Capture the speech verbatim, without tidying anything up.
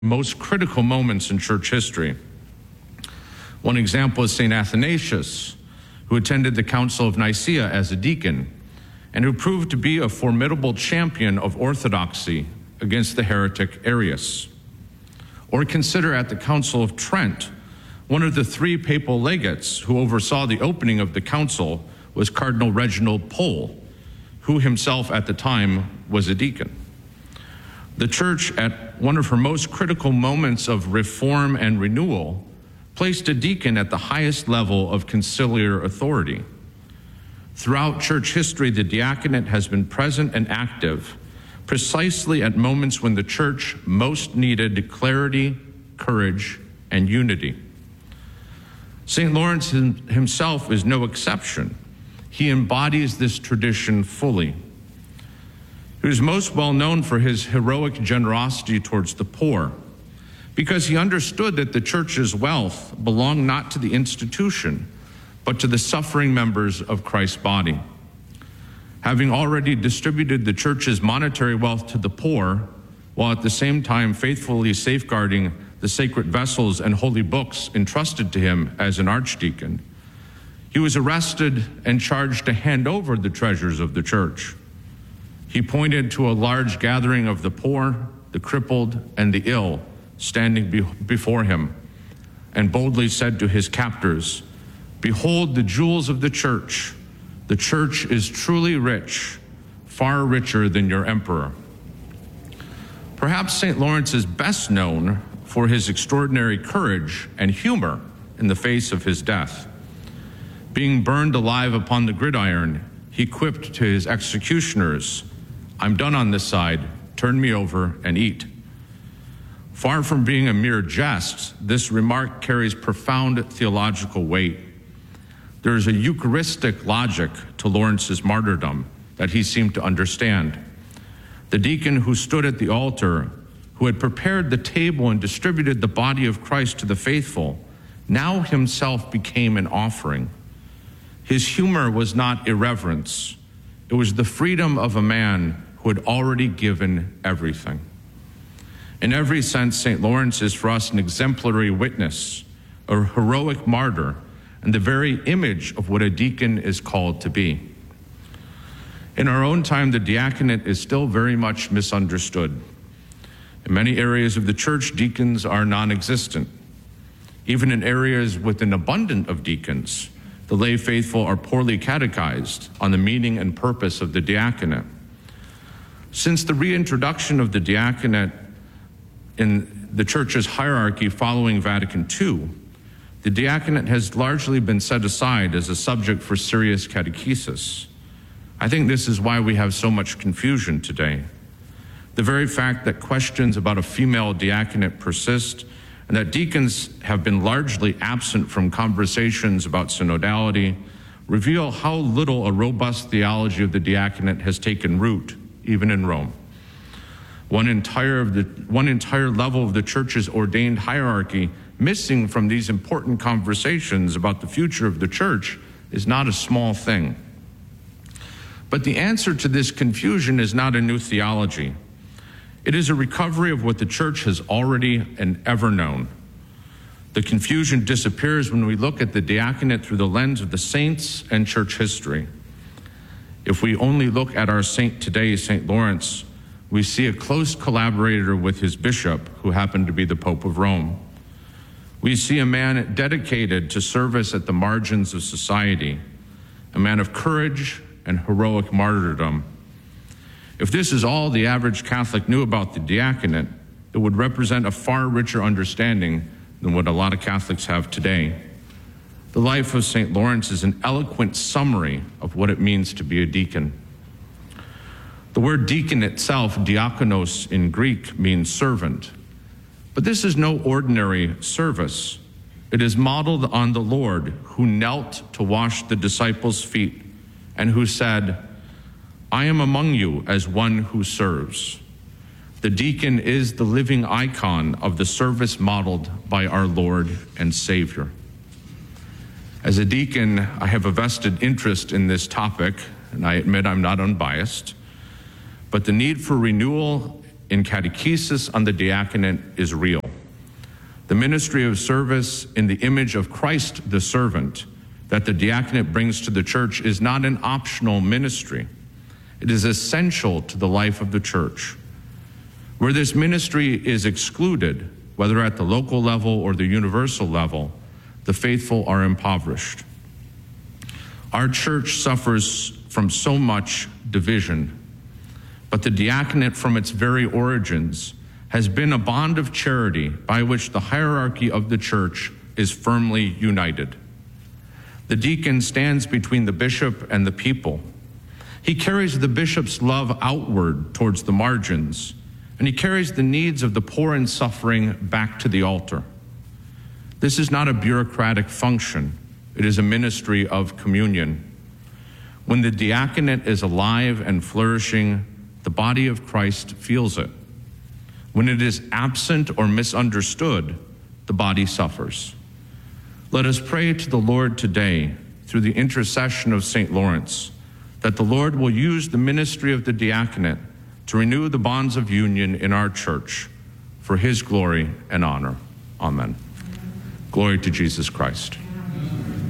most critical moments in church history. One example is Saint Athanasius, who attended the Council of Nicaea as a deacon and who proved to be a formidable champion of orthodoxy against the heretic Arius. Or consider at the Council of Trent, one of the three papal legates who oversaw the opening of the council was Cardinal Reginald Pole, who himself at the time was a deacon. The Church, at one of her most critical moments of reform and renewal, placed a deacon at the highest level of conciliar authority. Throughout church history, the diaconate has been present and active precisely at moments when the Church most needed clarity, courage, and unity. Saint Lawrence himself is no exception. He embodies this tradition fully. He was most well known for his heroic generosity towards the poor, because he understood that the Church's wealth belonged not to the institution, but to the suffering members of Christ's body. Having already distributed the Church's monetary wealth to the poor, while at the same time faithfully safeguarding the sacred vessels and holy books entrusted to him as an archdeacon, he was arrested and charged to hand over the treasures of the Church. He pointed to a large gathering of the poor, the crippled, and the ill standing be- before him, and boldly said to his captors, "Behold the jewels of the Church. The Church is truly rich, far richer than your emperor." Perhaps Saint Lawrence is best known for his extraordinary courage and humor in the face of his death. Being burned alive upon the gridiron, he quipped to his executioners, "I'm done on this side, turn me over and eat." Far from being a mere jest, this remark carries profound theological weight. There is a Eucharistic logic to Lawrence's martyrdom that he seemed to understand. The deacon who stood at the altar, who had prepared the table and distributed the body of Christ to the faithful, now himself became an offering. His humor was not irreverence. It was the freedom of a man who had already given everything. In every sense, Saint Lawrence is for us an exemplary witness, a heroic martyr, and the very image of what a deacon is called to be. In our own time, the diaconate is still very much misunderstood. In many areas of the Church, deacons are non-existent. Even in areas with an abundance of deacons, the lay faithful are poorly catechized on the meaning and purpose of the diaconate. Since the reintroduction of the diaconate in the Church's hierarchy following Vatican Two, the diaconate has largely been set aside as a subject for serious catechesis. I think this is why we have so much confusion today. The very fact that questions about a female diaconate persist and that deacons have been largely absent from conversations about synodality reveal how little a robust theology of the diaconate has taken root, even in Rome. One entire, of the, one entire level of the Church's ordained hierarchy missing from these important conversations about the future of the Church is not a small thing. But the answer to this confusion is not a new theology. It is a recovery of what the Church has already and ever known. The confusion disappears when we look at the diaconate through the lens of the saints and Church history. If we only look at our saint today, Saint Lawrence, we see a close collaborator with his bishop, who happened to be the Pope of Rome. We see a man dedicated to service at the margins of society, a man of courage and heroic martyrdom. If this is all the average Catholic knew about the diaconate, it would represent a far richer understanding than what a lot of Catholics have today. The life of Saint Lawrence is an eloquent summary of what it means to be a deacon. The word deacon itself, diakonos in Greek, means servant. But this is no ordinary service. It is modeled on the Lord, who knelt to wash the disciples' feet and who said, "I am among you as one who serves." The deacon is the living icon of the service modeled by our Lord and Savior. As a deacon, I have a vested interest in this topic, and I admit I'm not unbiased, but the need for renewal in catechesis on the diaconate is real. The ministry of service in the image of Christ the servant that the diaconate brings to the church is not an optional ministry. It is essential to the life of the church. Where this ministry is excluded, whether at the local level or the universal level, the faithful are impoverished. Our church suffers from so much division, but the diaconate from its very origins has been a bond of charity by which the hierarchy of the church is firmly united. The deacon stands between the bishop and the people. He carries the bishop's love outward towards the margins, and he carries the needs of the poor and suffering back to the altar. This is not a bureaucratic function. It is a ministry of communion. When the diaconate is alive and flourishing, the body of Christ feels it. When it is absent or misunderstood, the body suffers. Let us pray to the Lord today, through the intercession of Saint Lawrence, that the Lord will use the ministry of the diaconate to renew the bonds of union in our church for his glory and honor. Amen. Glory to Jesus Christ.